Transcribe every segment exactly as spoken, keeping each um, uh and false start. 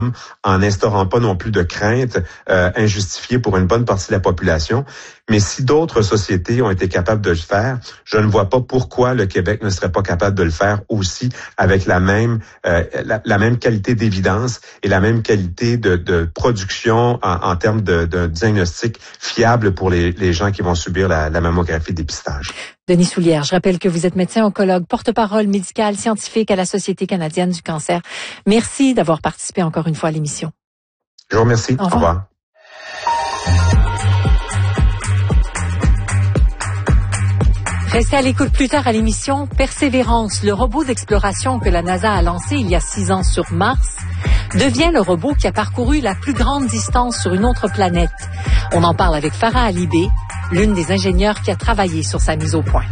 en instaurant pas non plus de craintes euh, injustifiées pour une bonne partie de la population. Mais si d'autres sociétés ont été capables de le faire, je ne vois pas pourquoi le Québec ne serait pas capable de le faire aussi avec la même euh, la, la même qualité d'évidence et la même qualité de, de production en, en termes de, de diagnostic fiable pour les, les gens qui vont subir la, la mammographie dépistage. Denis Soulière, je rappelle que vous êtes médecin oncologue, porte-parole médicale scientifique à la Société canadienne du cancer. Merci d'avoir participé encore une fois à l'émission. Je vous remercie. Au revoir. Au revoir. Restez à l'écoute plus tard à l'émission Persévérance, le robot d'exploration que la NASA a lancé il y a six ans sur Mars, devient le robot qui a parcouru la plus grande distance sur une autre planète. On en parle avec Farah Alibé, l'une des ingénieures qui a travaillé sur sa mise au point.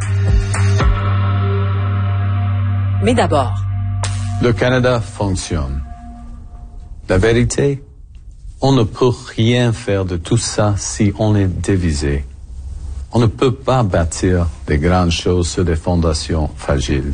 Mais d'abord, le Canada fonctionne. La vérité, on ne peut rien faire de tout ça si on est divisé. On ne peut pas bâtir des grandes choses sur des fondations fragiles.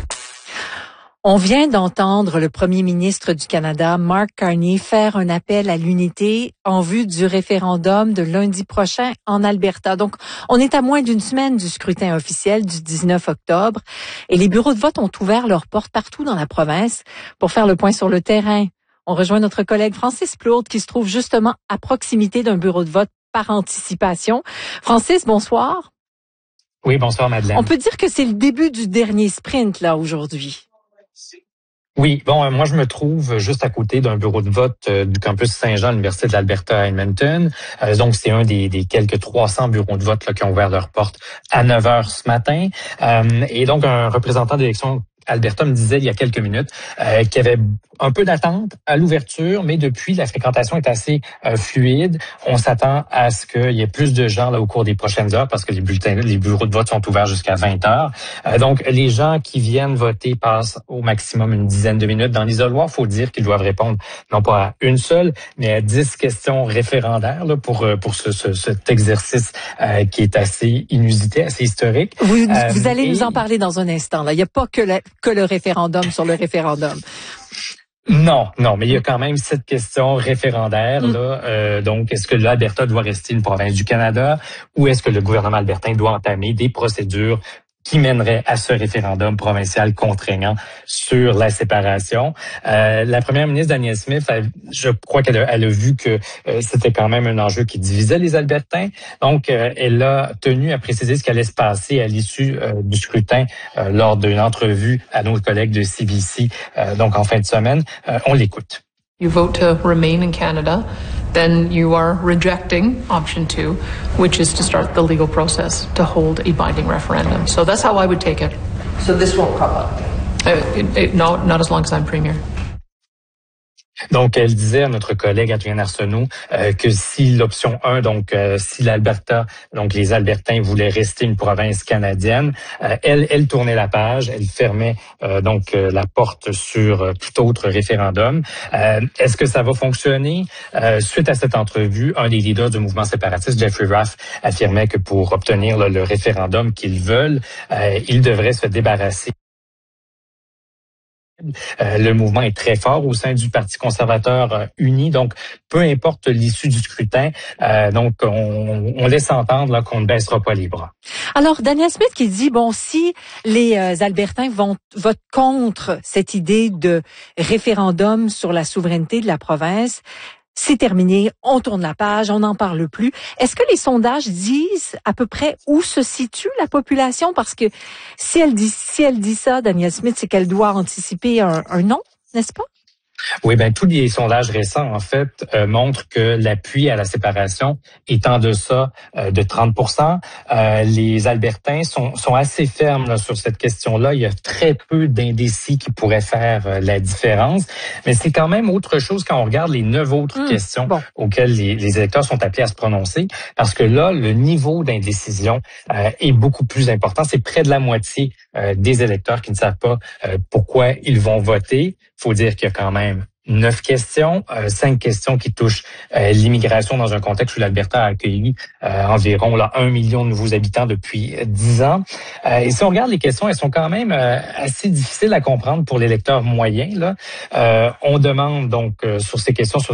On vient d'entendre le premier ministre du Canada, Mark Carney, faire un appel à l'unité en vue du référendum de lundi prochain en Alberta. Donc, on est à moins d'une semaine du scrutin officiel du dix-neuf octobre et les bureaux de vote ont ouvert leurs portes partout dans la province pour faire le point sur le terrain. On rejoint notre collègue Francis Plourde qui se trouve justement à proximité d'un bureau de vote par anticipation. Francis, bonsoir. Oui, bonsoir Madeleine. On peut dire que c'est le début du dernier sprint là aujourd'hui. Oui, bon, euh, moi je me trouve juste à côté d'un bureau de vote euh, du campus Saint-Jean, l'Université de l'Alberta à Edmonton. Euh, donc c'est un des, des quelques trois cents bureaux de vote là, qui ont ouvert leurs portes à neuf heures ce matin. Euh, et donc un représentant d'élection Alberta me disait il y a quelques minutes euh, qu'il y avait un peu d'attente à l'ouverture, mais depuis, la fréquentation est assez euh, fluide. On s'attend à ce qu'il y ait plus de gens là au cours des prochaines heures parce que les bulletins, les bureaux de vote sont ouverts jusqu'à vingt heures. Euh, donc, les gens qui viennent voter passent au maximum une dizaine de minutes dans l'isoloir. Il faut dire qu'ils doivent répondre non pas à une seule, mais à dix questions référendaires là, pour pour ce, ce, cet exercice euh, qui est assez inusité, assez historique. Vous, euh, vous allez et... nous en parler dans un instant. Là, il n'y a pas que, la, que le référendum sur le référendum. Non, non, mais il y a quand même cette question référendaire là. Mm. Euh, donc, est-ce que l'Alberta doit rester une province du Canada ou est-ce que le gouvernement albertain doit entamer des procédures qui mènerait à ce référendum provincial contraignant sur la séparation. Euh, la première ministre Danielle Smith, elle, je crois qu'elle a, elle a vu que euh, c'était quand même un enjeu qui divisait les Albertains. Donc, euh, elle a tenu à préciser ce qui allait se passer à l'issue euh, du scrutin euh, lors d'une entrevue à nos collègues de C B C, euh, donc en fin de semaine. Euh, on l'écoute. You vote to remain in Canada, then you are rejecting option two, which is to start the legal process to hold a binding referendum. So that's how I would take it. So this won't crop up? Uh, it, it, no, not as long as I'm Premier. Donc, elle disait à notre collègue Adrienne Arsenault euh, que si l'option un, donc euh, si l'Alberta, donc les Albertains voulaient rester une province canadienne, euh, elle, elle tournait la page, elle fermait euh, donc euh, la porte sur euh, tout autre référendum. Euh, est-ce que ça va fonctionner? Euh, suite à cette entrevue, un des leaders du mouvement séparatiste, Jeffrey Raff, affirmait que pour obtenir là, le référendum qu'ils veulent, euh, ils devraient se débarrasser. Euh, le mouvement est très fort au sein du Parti conservateur euh, uni, donc peu importe l'issue du scrutin, euh, donc on, on laisse entendre là, qu'on ne baissera pas les bras. Alors, Danielle Smith qui dit, bon, si les euh, Albertains vont votent contre cette idée de référendum sur la souveraineté de la province, c'est terminé, on tourne la page, on n'en parle plus. Est-ce que les sondages disent à peu près où se situe la population? Parce que si elle dit, si elle dit ça, Danielle Smith, c'est qu'elle doit anticiper un, un non, n'est-ce pas? Oui, ben tous les sondages récents, en fait, euh, montrent que l'appui à la séparation est en deçà euh, de trente pour cent. Euh, les Albertains sont, sont assez fermes là, sur cette question-là. Il y a très peu d'indécis qui pourraient faire euh, la différence. Mais c'est quand même autre chose quand on regarde les neuf autres mmh, questions bon. auxquelles les, les électeurs sont appelés à se prononcer. Parce que là, le niveau d'indécision euh, est beaucoup plus important. C'est près de la moitié euh, des électeurs qui ne savent pas euh, pourquoi ils vont voter. Il faut dire qu'il y a quand même Neuf questions, euh, cinq questions qui touchent euh, l'immigration dans un contexte où l'Alberta a accueilli euh, environ là, un million de nouveaux habitants depuis dix ans. Euh, et si on regarde les questions, elles sont quand même euh, assez difficiles à comprendre pour les lecteurs moyens. Là. Euh, on demande donc euh, sur ces questions sur